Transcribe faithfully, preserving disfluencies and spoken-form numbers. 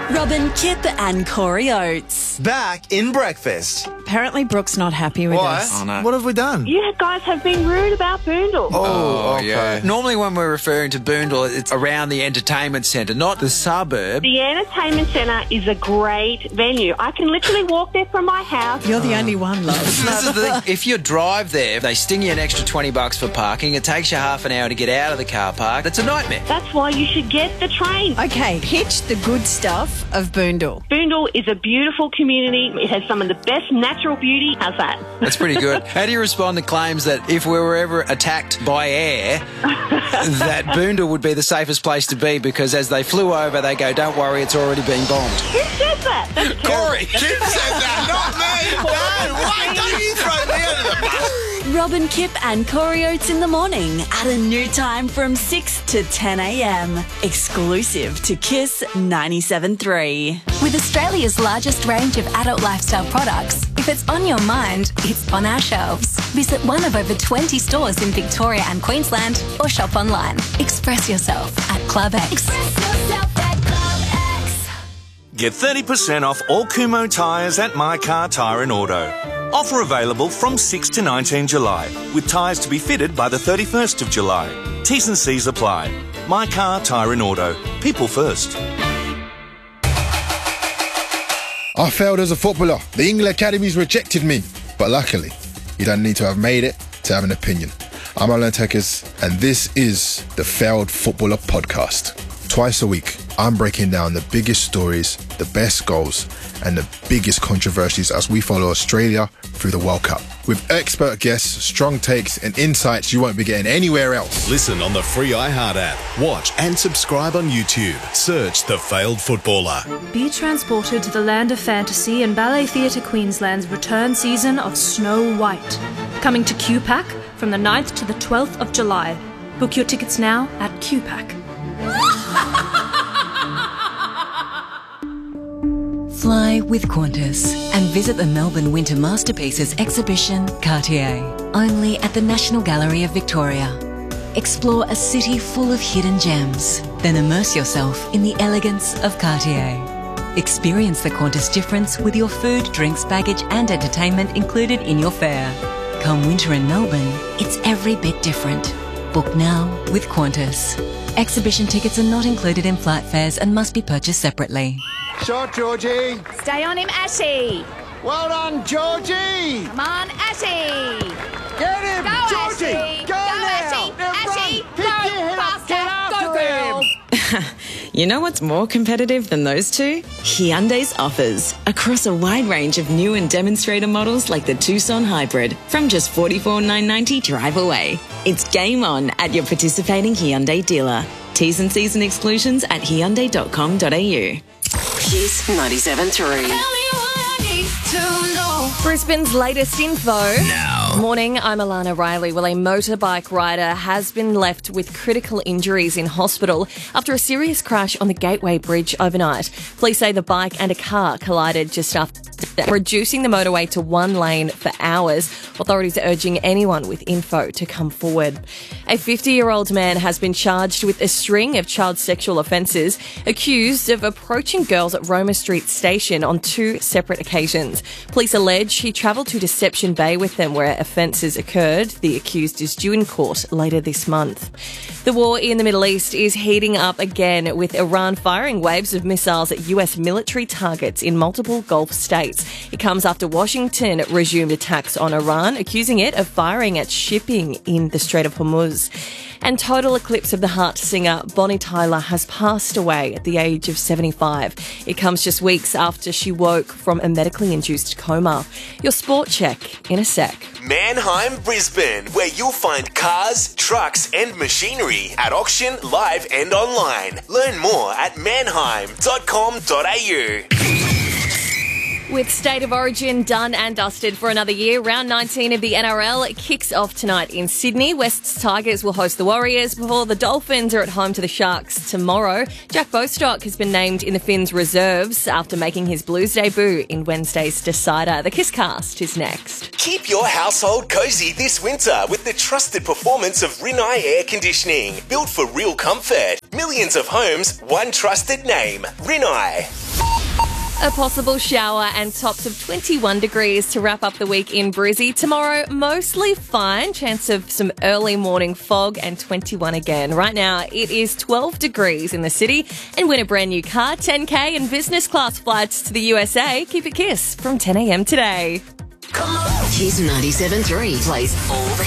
Robin, Kip and Corey Oates. Back in breakfast. Apparently Brooke's not happy with Why? us. Oh, no. What have we done? You guys have been rude about Boondall. Oh, okay. Yeah. Normally when we're referring to Boondall, it's around the entertainment centre, not the suburb. The entertainment centre is a great venue. I can literally walk there from my house. You're the only one, love. This is the thing. If you drive there, they sting you an extra twenty bucks for parking. It takes you half an hour to get out of the car park. It's a nightmare. That's why you should get the train. Okay, pitch the good stuff of Boondall. Boondall is a beautiful community. It has some of the best natural beauty. How's that? That's pretty good. How do you respond to claims that if we were ever attacked by air, that Boondall would be the safest place to be because as they flew over, they go, don't worry, it's already been bombed. Who said that? That's Corey! Kim said that, not me! No, why don't you throw me under the bus? Robin, Kip and Corey Oates in the morning at a new time from six to ten a.m. Exclusive to Kiss ninety-seven point three. With Australia's largest range of adult lifestyle products, if it's on your mind, it's on our shelves. Visit one of over twenty stores in Victoria and Queensland or shop online. Express yourself at Club X. Get thirty percent off all Kumho tyres at My Car Tyre and Auto. Offer available from six to nineteen July, with tyres to be fitted by the thirty-first of July. T's and C's apply. My Car Tyre and Auto. People first. I failed as a footballer. The England Academies rejected me. But luckily, you don't need to have made it to have an opinion. I'm Alan Tekers, and this is the Failed Footballer Podcast. Twice a week, I'm breaking down the biggest stories, the best goals, and the biggest controversies as we follow Australia through the World Cup. With expert guests, strong takes, and insights you won't be getting anywhere else. Listen on the free iHeart app. Watch and subscribe on YouTube. Search The Failed Footballer. Be transported to the land of fantasy in Ballet Theatre Queensland's return season of Snow White. Coming to Q PAC from the ninth to the twelfth of July. Book your tickets now at Q PAC. Fly with Qantas and visit the Melbourne Winter Masterpieces exhibition Cartier, only at the National Gallery of Victoria. Explore a city full of hidden gems, then immerse yourself in the elegance of Cartier. Experience the Qantas difference with your food, drinks, baggage and entertainment included in your fare. Come winter in Melbourne, it's every bit different. Book now with Qantas. Exhibition tickets are not included in flight fares and must be purchased separately. Shot, Georgie. Stay on him, Ashy. Well done, Georgie. Come on, Ashy. Get him, Go, Georgie. Ashy. Go, Go, now. Ashy. Now Ashy. run. Go, Pick your head up. Get faster. Go, girl. You know what's more competitive than those two? Hyundai's offers. Across a wide range of new and demonstrator models like the Tucson Hybrid from just forty-four thousand nine hundred ninety dollars drive away. It's game on at your participating Hyundai dealer. T's and C's and exclusions at hyundai dot com dot a u. Kiss ninety-seven point three. Brisbane's latest info. Now. Morning, I'm Alana Riley. Well, a motorbike rider has been left with critical injuries in hospital after a serious crash on the Gateway Bridge overnight. Police say the bike and a car collided just after reducing the motorway to one lane for hours. Authorities are urging anyone with info to come forward. A fifty-year-old man has been charged with a string of child sexual offences, accused of approaching girls at Roma Street Station on two separate occasions. Police allege he travelled to Deception Bay with them where offences occurred. The accused is due in court later this month. The war in the Middle East is heating up again, with Iran firing waves of missiles at U S military targets in multiple Gulf states. It comes after Washington resumed attacks on Iran, accusing it of firing at shipping in the Strait of Hormuz. And total eclipse of the heart singer Bonnie Tyler has passed away at the age of seventy-five. It comes just weeks after she woke from a medically induced coma. Your sport check in a sec. Mannheim, Brisbane, where you'll find cars, trucks and machinery at auction, live and online. Learn more at mannheim dot com dot a u. With State of Origin done and dusted for another year, round nineteen of the N R L kicks off tonight in Sydney. West's Tigers will host the Warriors before the Dolphins are at home to the Sharks tomorrow. Jack Bostock has been named in the Finns reserves after making his Blues debut in Wednesday's decider. The Kisscast is next. Keep your household cozy this winter with the trusted performance of Rinnai Air Conditioning. Built for real comfort. Millions of homes, one trusted name. Rinnai. A possible shower and tops of twenty-one degrees to wrap up the week in Brizzy. Tomorrow, mostly fine. Chance of some early morning fog and twenty-one again. Right now, it is twelve degrees in the city. And win a brand new car, ten K and business class flights to the U S A. Keep it Kiss from ten a.m. today. Kiss ninety-seven point three plays all the